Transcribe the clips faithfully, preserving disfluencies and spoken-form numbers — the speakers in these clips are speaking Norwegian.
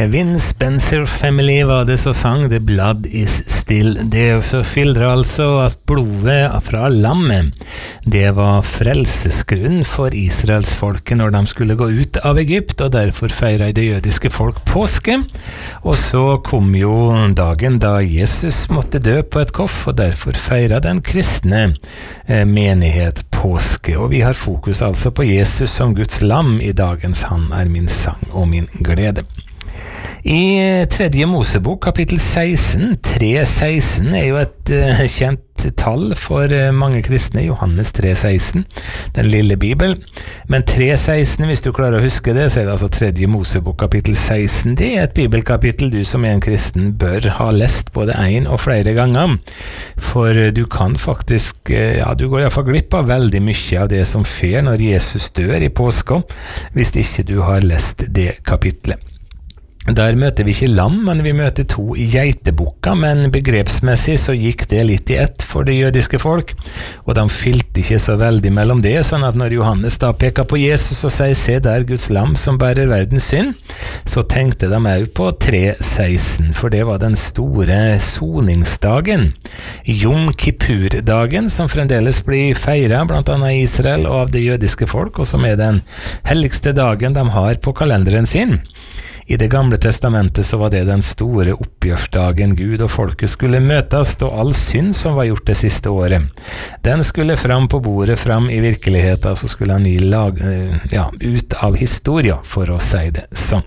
Kevin Spencer Family var det som sang The Blood is Still. Det fyller altså at blodet fra lammet, det var frelsesgrunn for Israels folke når de skulle gå ut av Egypt, og derfor feiret det jødiske folk påske. Og så kom jo dagen da Jesus måtte dø på et koff, og derfor feiret den kristne eh, menighet påske. Og vi har fokus altså på Jesus som Guds lam i dagens Han er min sang og min glede. I tredje Mosebok, kapittel seksten, tre seksten er jo et uh, kjent tall for uh, mange kristne, Johannes tre seksten, den lille Bibel. Men tre seksten, hvis du klarer å huske det, så er det altså tredje Mosebok, kapittel seksten. Det er et bibelkapittel du som er en kristen bør ha lest både en og flere ganger. For uh, du kan faktisk, uh, ja, du går i hvert fall glipp av veldig mye av det som skjer når Jesus dør i påska, hvis ikke du har lest det kapitlet. Der møter vi ikke lam, men vi møter to geitebukker, men begrepsmessig så gikk det litt i ett for det jødiske folk, og de fylte ikke så veldig mellom det, sånn at når Johannes da peker på Jesus og sier, se der Guds lam som bærer verdens synd, så tenkte de også på tre seksten, for det var den store soningsdagen, Yom Kippur-dagen, som fremdeles blir feiret blant annet i Israel og av det jødiske folk, og som er den helligste dagen de har på kalenderen sin. I det gamle testamentet så var det den store oppgjørsdagen Gud og folket skulle møtes, og all synd som var gjort det siste året. Den skulle fram på bordet, fram i virkeligheten, så skulle han gi lag, ja, ut av historia, for å si det sånn.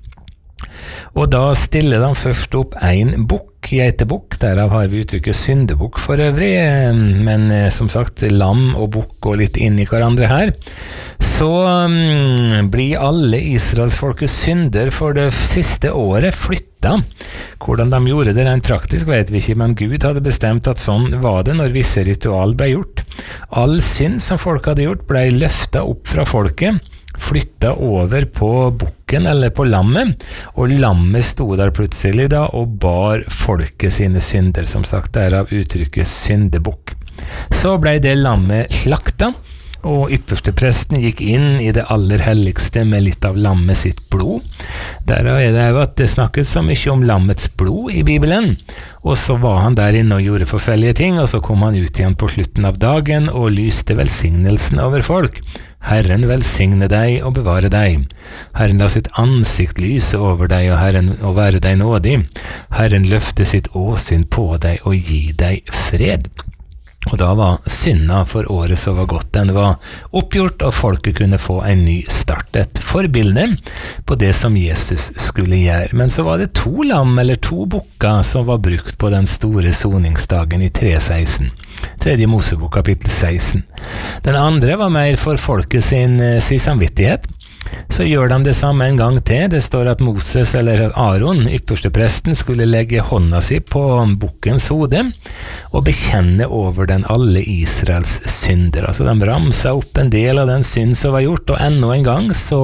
Og da stiller de først opp en bukk, geitebukk, derav har vi uttrykket syndebukk for øvrig, men som sagt, lam og bukk går litt inn i hverandre her. Så um, blir alle Israels folkets synder for det siste året flytta. Hvordan de gjorde det rent praktisk vet vi ikke, men Gud hadde bestemt at sånn var det når visse ritual ble gjort. All synd som folk hadde gjort ble løftet opp fra folket, flytta over på bukken eller på lammet, og lammet stod der plutselig da og bar folket sine synder, som sagt, derav uttrykket syndebukk. Så ble det lammet slakta, og ypperste presten gikk inn i det aller helligste med litt av lammet sitt blod. Der er det jo at det snakkes så mye om lammets blod i Bibelen, og så var han der inne og gjorde forfellige ting, og så kom han ut igjen på slutten av dagen og lyste velsignelsen over folk. Herren velsigne deg og bevare deg. Herren la sitt ansikt lyse over deg, og Herren og være deg nådig. Herren løfte sitt åsyn på deg og gi deg fred. Og da var synda for året så var godt, den var oppgjort, og folket kunne få en ny start, et forbilde på det som Jesus skulle gjøre. Men så var det to lam eller to bukker som var brukt på den store soningsdagen i tre seksten. Tredje Mosebok kapittel seksten. Den andre var mer for folket sin, sin samvittighet. Så gjør de det samme en gang til. Det står at Moses eller Aaron, ypperste presten, skulle legge hånda si på bukkens hode og bekjenne over den alle Israels synder. Altså de ramsa opp en del av den synd som var gjort, og enda en gang så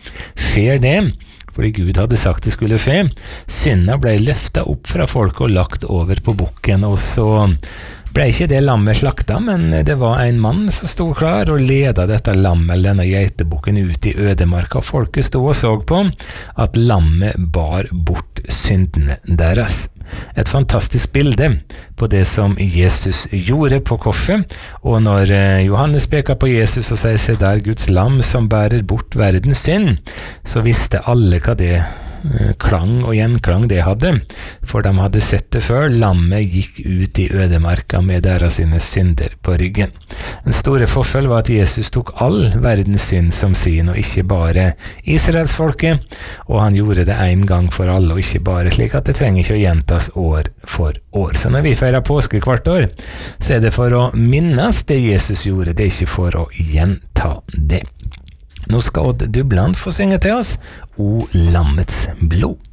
fer det, fordi Gud hadde sagt det skulle fe. Synda ble løftet opp fra folk og lagt over på bukken, og så ble ikke det lammet slakta, men det var en mann som stod klar og ledet dette lammet, denne geitebukken, ut i ødemarka. Folket stod og så på at lammet bar bort syndene deres. Et fantastisk bilde på det som Jesus gjorde på korset, og når Johannes peker på Jesus og sier seg der Guds lam som bærer bort verdens synd, så visste alle hva det klang og gjenklang det hadde, for de hadde sett det før. Lammet gikk ut i ødemarka med deres sine synder på ryggen. Den store forskjell var at Jesus tok all verdens synd som sin, og ikke bare Israels folket, og han gjorde det en gang for alle, og ikke bare slik at det trenger ikke å gjentas år for år. Så når vi feirer påske hvert år, så er det for å minnes det Jesus gjorde, det er ikke for å gjenta det. Nå skal Odd Dubland få synge til oss O lammets blod.